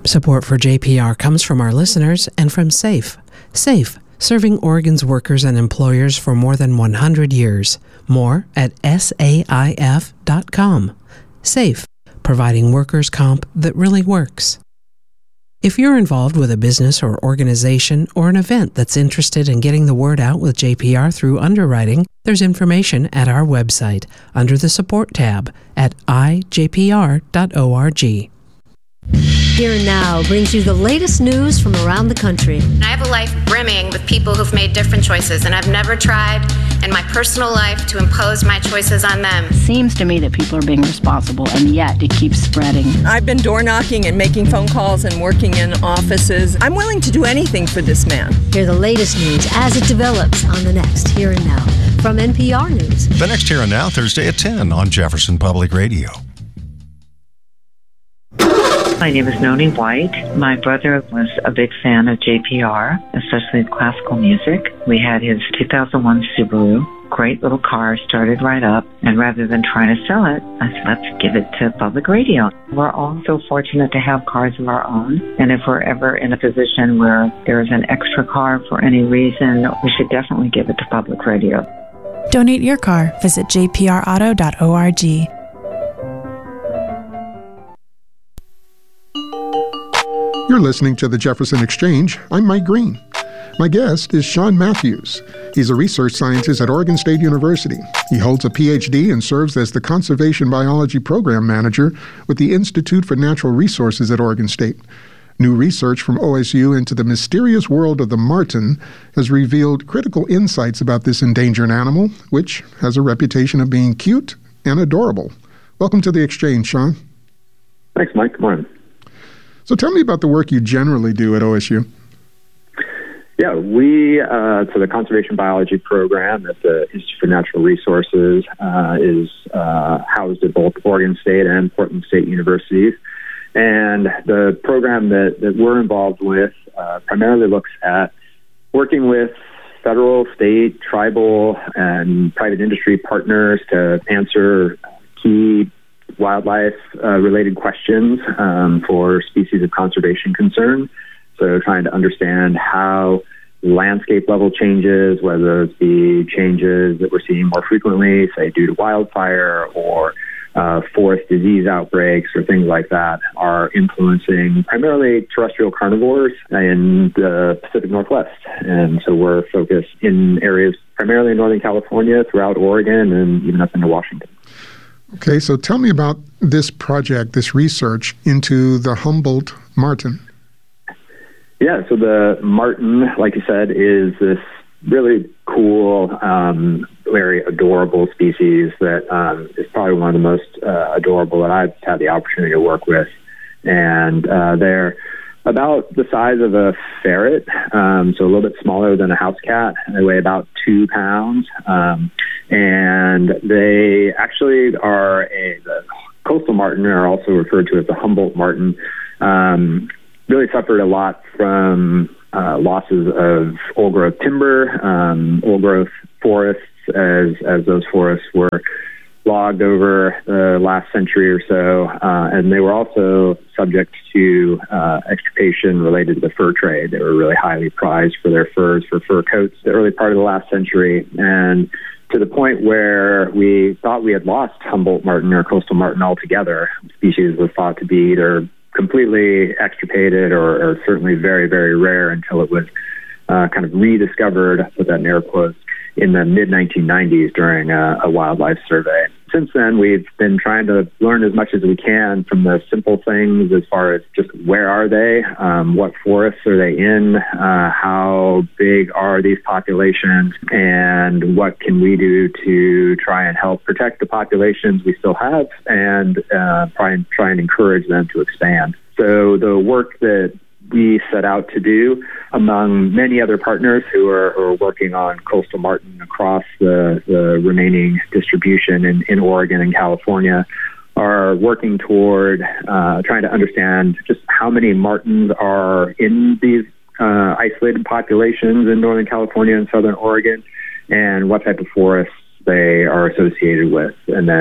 Support for JPR comes from our listeners and from SAFE. SAFE, serving Oregon's workers and employers for more than 100 years. More at saif.com. SAFE, providing workers' comp that really works. If you're involved with a business or organization or an event that's interested in getting the word out with JPR through underwriting, there's information at our website under the Support tab at ijpr.org. Here and Now brings you the latest news from around the country. I have a life brimming with people who've made different choices, and I've never tried in my personal life to impose my choices on them. It seems to me that people are being responsible, and yet it keeps spreading. I've been door knocking and making phone calls and working in offices. I'm willing to do anything for this man. Hear the latest news as it develops on the next Here and Now from NPR News. The next Here and Now, Thursday at 10 on Jefferson Public Radio. My name is Noni White. My brother was a big fan of JPR, especially classical music. We had his 2001 Subaru. Great little car, started right up. And rather than trying to sell it, I said, let's give it to public radio. We're all so fortunate to have cars of our own. And if we're ever in a position where there's an extra car for any reason, we should definitely give it to public radio. Donate your car. Visit jprauto.org. You're listening to the Jefferson Exchange. I'm Mike Green. My guest is Sean Matthews. He's a research scientist at Oregon State University. He holds a PhD and serves as the Conservation Biology Program Manager with the Institute for Natural Resources at Oregon State. New research from OSU into the mysterious world of the marten has revealed critical insights about this endangered animal, which has a reputation of being cute and adorable. Welcome to the Exchange, Sean. Thanks, Mike. Good morning. So tell me about the work you generally do at OSU. Yeah, so the Conservation Biology Program at the Institute for Natural Resources is housed at both Oregon State and Portland State Universities. And the program that we're involved with primarily looks at working with federal, state, tribal, and private industry partners to answer key wildlife-related questions for species of conservation concern. So trying to understand how landscape level changes, whether it be changes that we're seeing more frequently, say due to wildfire or forest disease outbreaks or things like that, are influencing primarily terrestrial carnivores in the Pacific Northwest. And so we're focused in areas primarily in Northern California, throughout Oregon, and even up into Washington. Okay, so tell me about this project, this research into the Humboldt marten. Yeah, so the marten, like you said, is this really cool, very adorable species that is probably one of the most adorable that I've had the opportunity to work with. And they're about the size of a ferret, so a little bit smaller than a house cat. They weigh about 2 pounds. And they actually are the coastal marten, are also referred to as the Humboldt marten, really suffered a lot from losses of old-growth timber, old-growth forests, as those forests were logged over the last century or so. And they were also subject to extirpation related to the fur trade. They were really highly prized for their furs, for fur coats, the early part of the last century. And to the point where we thought we had lost Humboldt marten or coastal marten altogether. The species was thought to be either completely extirpated or certainly very, very rare until it was kind of rediscovered, put that in air quotes, in the mid-1990s during a wildlife survey. Since then, we've been trying to learn as much as we can from the simple things as far as just where are they, what forests are they in, how big are these populations, and what can we do to try and help protect the populations we still have and try and encourage them to expand. So the work that we set out to do, among many other partners who are working on coastal marten across the remaining distribution in Oregon and California, are working toward trying to understand just how many martens are in these isolated populations in Northern California and Southern Oregon, and what type of forests they are associated with. And then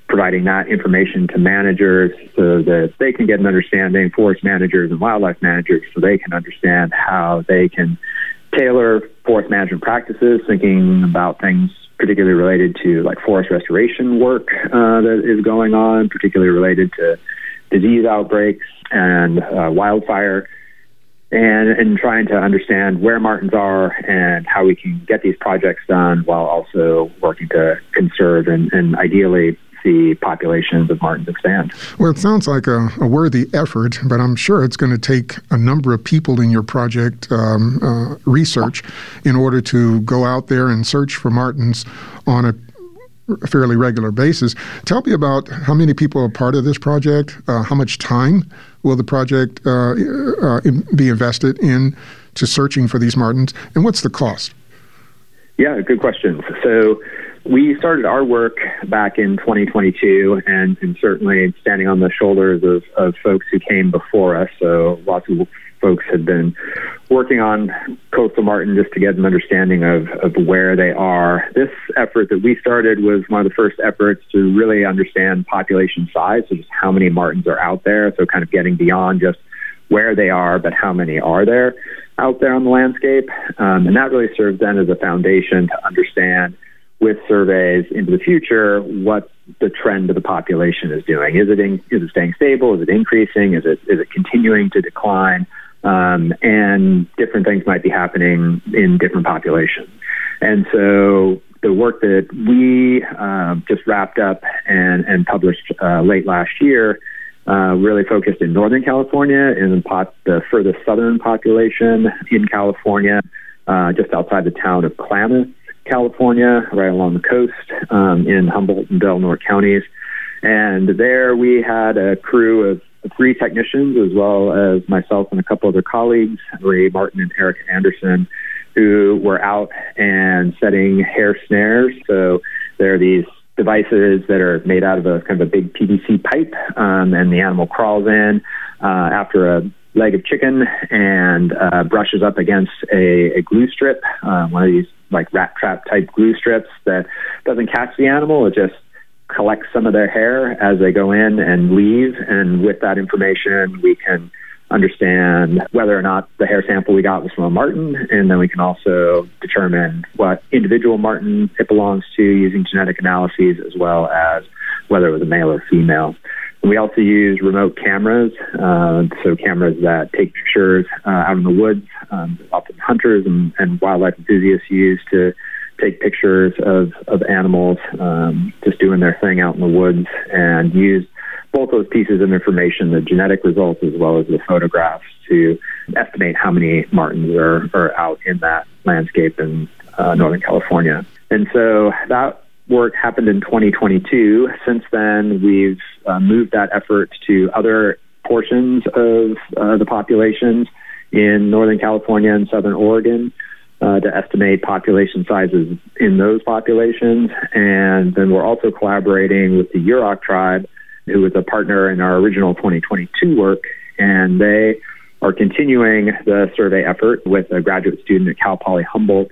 providing that information to managers so that they can get an understanding, forest managers and wildlife managers, so they can understand how they can tailor forest management practices, thinking about things particularly related to like forest restoration work that is going on, particularly related to disease outbreaks and wildfire, and trying to understand where martens are and how we can get these projects done while also working to conserve and ideally see populations of martens expand. Well, it sounds like a worthy effort, but I'm sure it's going to take a number of people in your project research in order to go out there and search for martens on a fairly regular basis. Tell me about how many people are part of this project, how much time will the project be invested in to searching for these martens, and what's the cost? Yeah, good question. So we started our work back in 2022, and certainly standing on the shoulders of folks who came before us. So lots of folks had been working on coastal marten just to get an understanding of where they are. This effort that we started was one of the first efforts to really understand population size, so just how many martens are out there, so kind of getting beyond just where they are, but how many are there out there on the landscape. And that really serves then as a foundation to understand with surveys into the future what the trend of the population is doing. Is it staying stable? Is it increasing? Is it continuing to decline? And different things might be happening in different populations. And so the work that we just wrapped up and published late last year really focused in Northern California, in the furthest southern population in California, just outside the town of Klamath, California, right along the coast, in Humboldt and Del Norte counties. And there we had a crew of 3 technicians, as well as myself and a couple other colleagues, Ray Martin and Eric Anderson, who were out and setting hair snares. So there are these devices that are made out of a kind of a big PVC pipe, and the animal crawls in after a leg of chicken and brushes up against a glue strip, one of these like rat trap type glue strips that doesn't catch the animal. It just collects some of their hair as they go in and leave. And with that information, we can understand whether or not the hair sample we got was from a marten, and then we can also determine what individual marten it belongs to using genetic analyses, as well as whether it was a male or female. And we also use remote cameras, so cameras that take pictures out in the woods. Often hunters and wildlife enthusiasts use to take pictures of animals just doing their thing out in the woods, and use both those pieces of information, the genetic results as well as the photographs, to estimate how many martens are out in that landscape in Northern California. And so that work happened in 2022. Since then, we've moved that effort to other portions of the populations in Northern California and Southern Oregon to estimate population sizes in those populations. And then we're also collaborating with the Yurok tribe, who was a partner in our original 2022 work, and they are continuing the survey effort with a graduate student at Cal Poly Humboldt,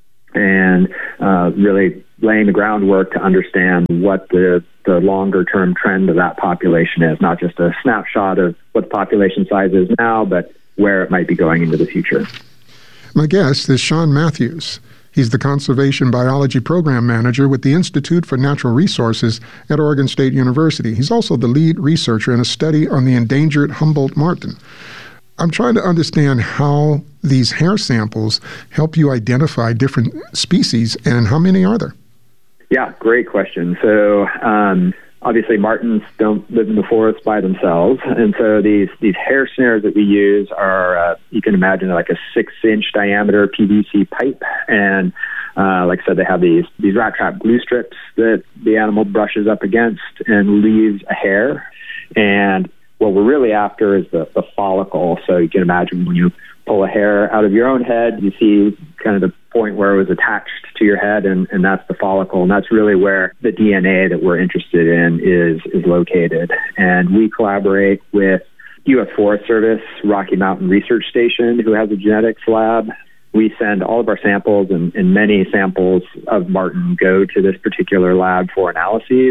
and really laying the groundwork to understand what the longer-term trend of that population is, not just a snapshot of what the population size is now, but where it might be going into the future. My guest is Sean Matthews. He's the Conservation Biology Program Manager with the Institute for Natural Resources at Oregon State University. He's also the lead researcher in a study on the endangered Humboldt marten. I'm trying to understand how these hair samples help you identify different species, and how many are there? Yeah, great question. So obviously martens don't live in the forest by themselves, and so these hair snares that we use are, you can imagine, like a 6-inch diameter PVC pipe, and like I said, they have these rat trap glue strips that the animal brushes up against and leaves a hair. And what we're really after is the follicle. So you can imagine when you pull a hair out of your own head, you see kind of the point where it was attached to your head, and that's the follicle. And that's really where the DNA that we're interested in is located. And we collaborate with U.S. Forest Service, Rocky Mountain Research Station, who has a genetics lab. we send all of our samples, and many samples of marten go to this particular lab for analyses,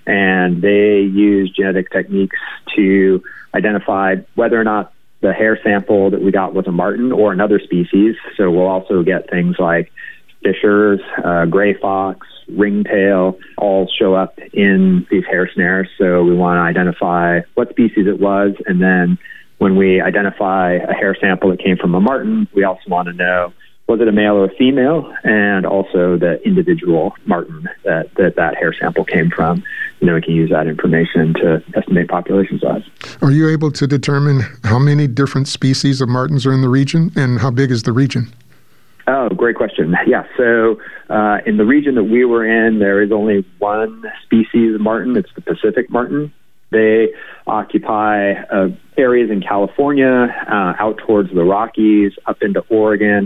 and they use genetic techniques to identify whether or not the hair sample that we got was a marten or another species. So we'll also get things like fishers, gray fox, ringtail, all show up in these hair snares. So we want to identify what species it was, and then when we identify a hair sample that came from a marten, we also want to know, was it a male or a female, and also the individual marten that hair sample came from. We can use that information to estimate population size. Are you able to determine how many different species of martens are in the region, and how big is the region? Oh, great question. Yeah, so in the region that we were in, there is only one species of marten. It's the Pacific marten. They occupy areas in California, out towards the Rockies, up into Oregon,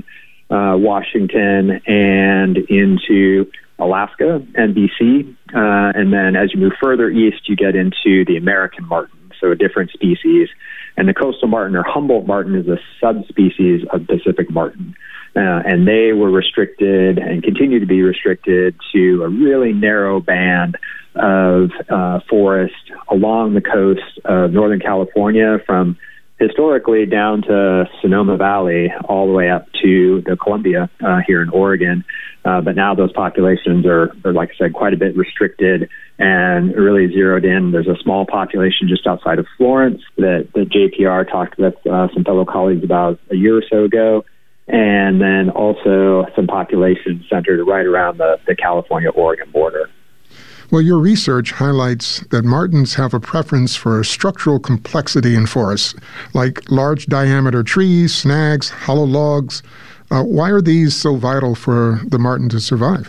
Washington, and into Alaska and BC. And then as you move further east, you get into the American marten, so a different species. And the coastal marten or Humboldt marten is a subspecies of Pacific marten. And they were restricted and continue to be restricted to a really narrow band of forest along the coast of Northern California, from historically down to Sonoma Valley, all the way up to the Columbia here in Oregon. But now those populations are, like I said, quite a bit restricted and really zeroed in. There's a small population just outside of Florence that JPR talked with some fellow colleagues about a year or so ago. And then also some population centered right around the California-Oregon border. Well, your research highlights that martens have a preference for structural complexity in forests, like large diameter trees, snags, hollow logs. Why are these so vital for the marten to survive?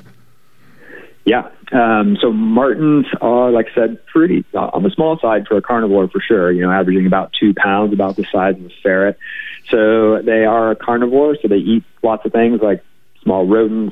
Yeah, so martens are, like I said, pretty on the small side for a carnivore for sure, averaging about 2 pounds, about the size of a ferret. So they are a carnivore, so they eat lots of things like small rodents,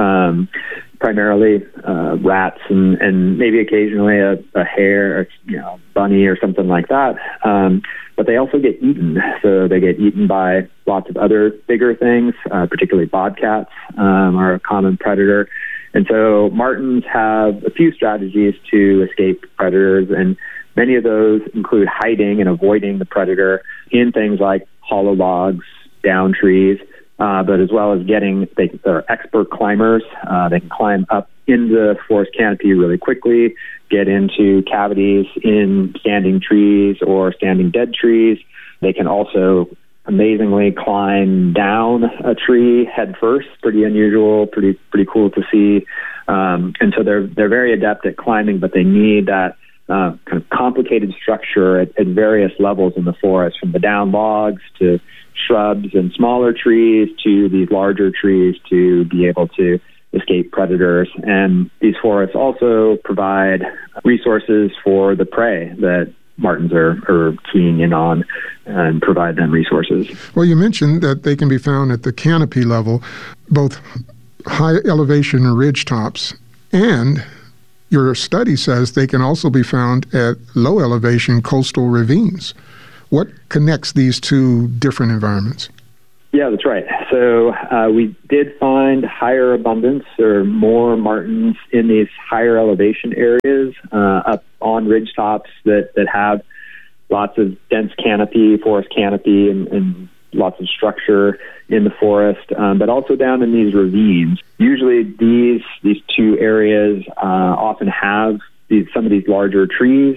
primarily rats, and maybe occasionally a hare, or, bunny or something like that. But they also get eaten. So they get eaten by lots of other bigger things, particularly bobcats are a common predator. And so martens have a few strategies to escape predators, and many of those include hiding and avoiding the predator in things like hollow logs, down trees, but as well as they're expert climbers. They can climb up into the forest canopy really quickly, get into cavities in standing trees or standing dead trees. They can also amazingly climb down a tree head first. Pretty unusual, pretty cool to see. And so they're very adept at climbing, but they need that kind of complicated structure at various levels in the forest, from the down logs to shrubs and smaller trees to these larger trees, to be able to escape predators. And these forests also provide resources for the prey that martens are keying in on, and provide them resources. Well, you mentioned that they can be found at the canopy level, both high elevation ridge tops, and your study says they can also be found at low elevation coastal ravines. What connects these two different environments? Yeah, that's right. So we did find higher abundance or more martens in these higher elevation areas up on ridge tops that have lots of dense canopy, forest canopy, and lots of structure in the forest, but also down in these ravines. Usually these two areas often have some of these larger trees,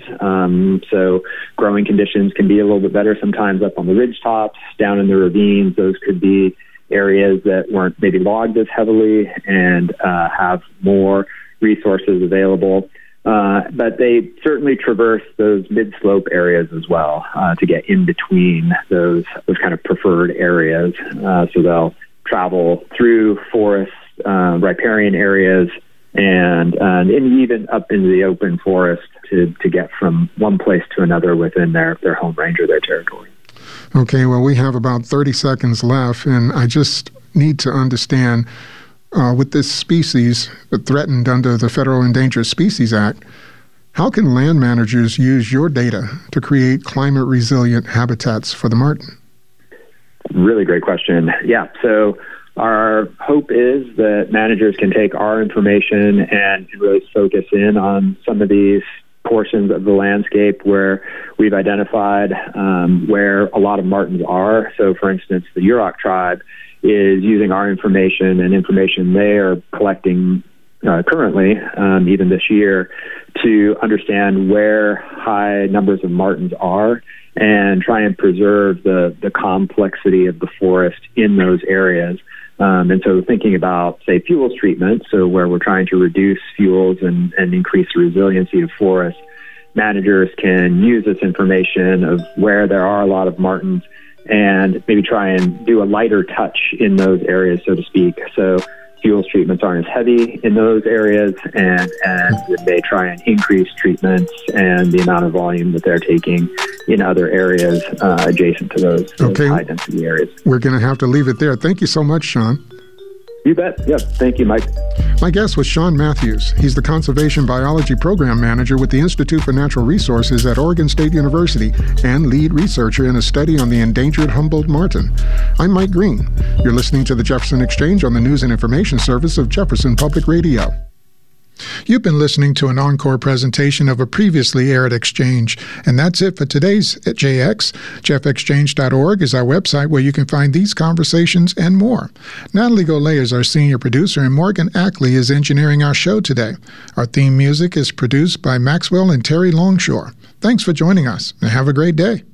so growing conditions can be a little bit better sometimes up on the ridge tops. Down in the ravines, those could be areas that weren't maybe logged as heavily and have more resources available. But they certainly traverse those mid-slope areas as well to get in between those kind of preferred areas. So they'll travel through forest, riparian areas, and even up into the open forest to get from one place to another within their home range or their territory. Okay, well, we have about 30 seconds left, and I just need to understand, with this species threatened under the Federal Endangered Species Act, how can land managers use your data to create climate-resilient habitats for the marten? Really great question. Yeah, so our hope is that managers can take our information and really focus in on some of these portions of the landscape where we've identified where a lot of martens are. So, for instance, the Yurok tribe is using our information and information they are collecting currently, even this year, to understand where high numbers of martens are and try and preserve the complexity of the forest in those areas. And so thinking about, say, fuels treatment, so where we're trying to reduce fuels and increase the resiliency of forests, managers can use this information of where there are a lot of martens and maybe try and do a lighter touch in those areas, so to speak. So fuels treatments aren't as heavy in those areas, and they try and increase treatments and the amount of volume that they're taking in other areas adjacent to those high-density areas. We're going to have to leave it there. Thank you so much, Sean. You bet. Yep. Thank you, Mike. My guest was Sean Matthews. He's the Conservation Biology Program Manager with the Institute for Natural Resources at Oregon State University and lead researcher in a study on the endangered Humboldt marten. I'm Mike Green. You're listening to the Jefferson Exchange on the News and Information Service of Jefferson Public Radio. You've been listening to an encore presentation of a previously aired exchange, and that's it for today's JX. JeffExchange.org is our website where you can find these conversations and more. Natalie Golay is our senior producer, and Morgan Ackley is engineering our show today. Our theme music is produced by Maxwell and Terry Longshore. Thanks for joining us, and have a great day.